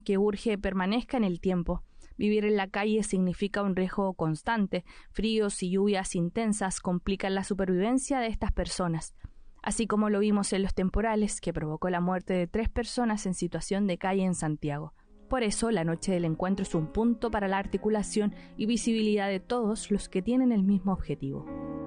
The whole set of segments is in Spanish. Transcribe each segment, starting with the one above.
que urge permanezca en el tiempo. Vivir en la calle significa un riesgo constante. Fríos y lluvias intensas complican la supervivencia de estas personas, así como lo vimos en los temporales que provocó la muerte de 3 personas en situación de calle en Santiago. Por eso, la noche del encuentro es un punto para la articulación y visibilidad de todos los que tienen el mismo objetivo.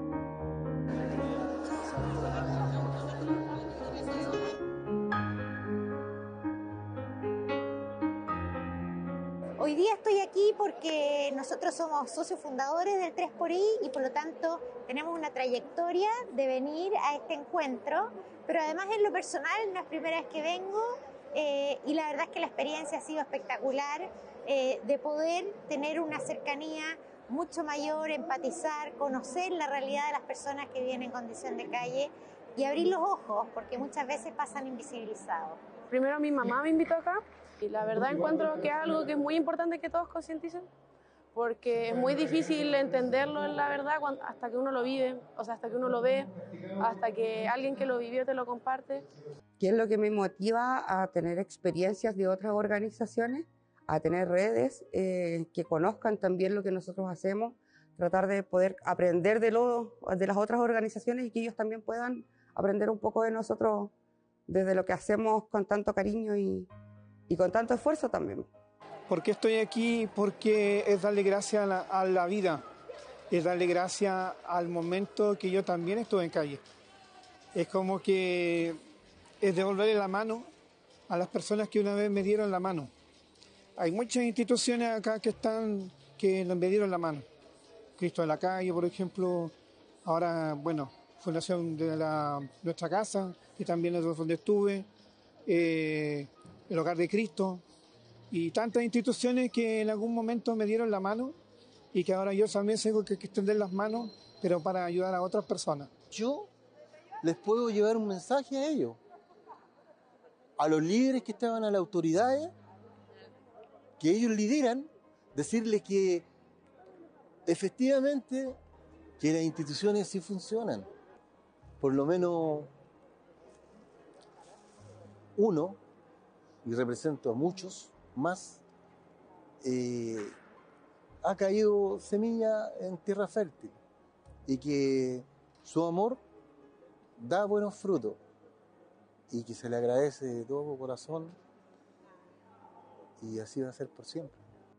Hoy día estoy aquí porque nosotros somos socios fundadores del 3xI y por lo tanto tenemos una trayectoria de venir a este encuentro, pero además en lo personal no es primera vez que vengo y la verdad es que la experiencia ha sido espectacular de poder tener una cercanía mucho mayor, empatizar, conocer la realidad de las personas que viven en condición de calle y abrir los ojos porque muchas veces pasan invisibilizados. Primero mi mamá me invitó acá y la verdad encuentro que es algo que es muy importante que todos concienticen porque es muy difícil entenderlo la verdad hasta que uno lo vive, o sea, hasta que uno lo ve, hasta que alguien que lo vivió te lo comparte. ¿Qué es lo que me motiva a tener experiencias de otras organizaciones, a tener redes que conozcan también lo que nosotros hacemos, tratar de poder aprender de las otras organizaciones y que ellos también puedan aprender un poco de nosotros desde lo que hacemos con tanto cariño y con tanto esfuerzo también? ¿Por qué estoy aquí? Porque es darle gracias a la vida, es darle gracias al momento que yo también estuve en calle. Es como que es devolverle la mano a las personas que una vez me dieron la mano. Hay muchas instituciones acá que me dieron la mano. Cristo de la Calle, por ejemplo, ahora, bueno, Fundación de nuestra casa, que también es donde estuve, el Hogar de Cristo, y tantas instituciones que en algún momento me dieron la mano y que ahora yo también tengo que extender las manos, pero para ayudar a otras personas. Yo les puedo llevar un mensaje a ellos, a los líderes que estaban, a las autoridades, que ellos lideran, decirles que efectivamente que las instituciones sí funcionan. Por lo menos uno, y represento a muchos más, ha caído semilla en tierra fértil y que su amor da buenos frutos y que se le agradece de todo corazón y así va a ser por siempre.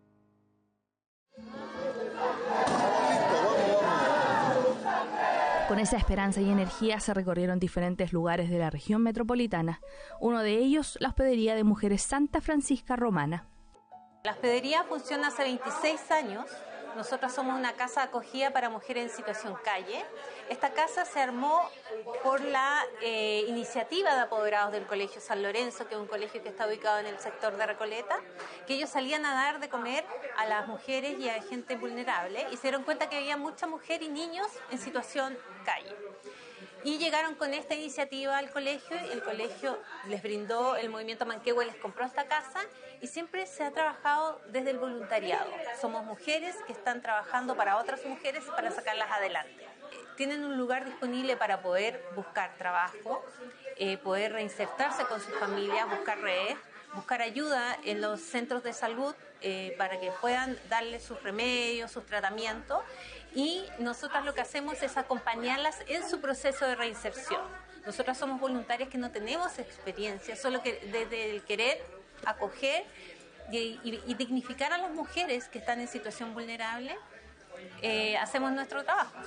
Con esa esperanza y energía se recorrieron diferentes lugares de la región metropolitana. Uno de ellos, la Hospedería de Mujeres Santa Francisca Romana. La hospedería funciona hace 26 años. Nosotros somos una casa de acogida para mujeres en situación calle. Esta casa se armó por la iniciativa de apoderados del Colegio San Lorenzo, que es un colegio que está ubicado en el sector de Recoleta, que ellos salían a dar de comer a las mujeres y a gente vulnerable y se dieron cuenta que había mucha mujer y niños en situación calle. Y llegaron con esta iniciativa al colegio, y el colegio les brindó, el movimiento Manquehue les compró esta casa y siempre se ha trabajado desde el voluntariado. Somos mujeres que están trabajando para otras mujeres para sacarlas adelante. Tienen un lugar disponible para poder buscar trabajo, poder reinsertarse con sus familias, buscar redes, buscar ayuda en los centros de salud para que puedan darle sus remedios, sus tratamientos. Y nosotras lo que hacemos es acompañarlas en su proceso de reinserción. Nosotras somos voluntarias que no tenemos experiencia, solo que desde el querer acoger y dignificar a las mujeres que están en situación vulnerable, hacemos nuestro trabajo.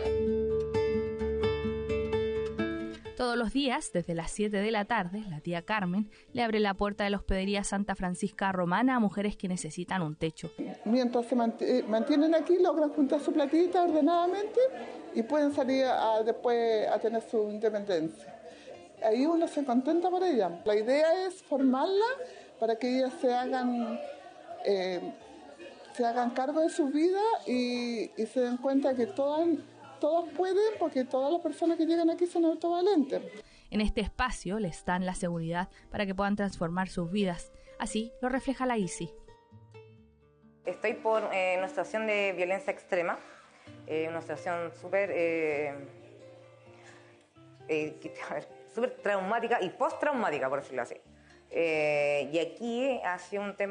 Todos los días, desde las 7 de la tarde, la tía Carmen le abre la puerta de la Hospedería Santa Francisca Romana a mujeres que necesitan un techo. Mientras se mantienen aquí, logran juntar su platita ordenadamente y pueden salir después a tener su independencia. Ahí uno se contenta por ella. La idea es formarla para que ellas se hagan cargo de su vida y se den cuenta que todas pueden, porque todas las personas que llegan aquí son autovalentes. En este espacio les dan la seguridad para que puedan transformar sus vidas. Así lo refleja la ICI. Estoy por una situación de violencia extrema, una situación súper traumática y postraumática, por decirlo así. Y aquí ha sido un tema